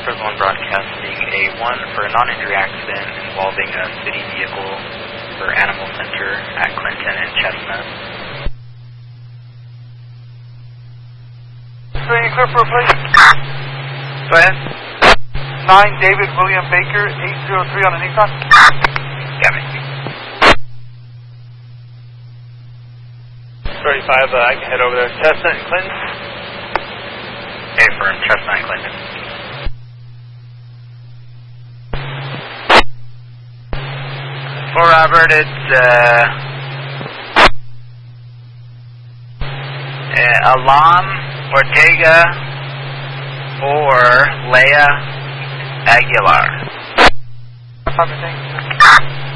First One broadcasting a 1 for a non-injury accident involving a city vehicle for Animal Center at Clinton and Chestnut. Training clear for a plate. Go ahead. 9 David William Baker, 803 on a Nissan. Got me. 35, I can head over there. Chestnut and Clinton. Okay, firm, Chestnut and Clinton. For Robert, it's Alam Ortega or Leia Aguilar. Thanks.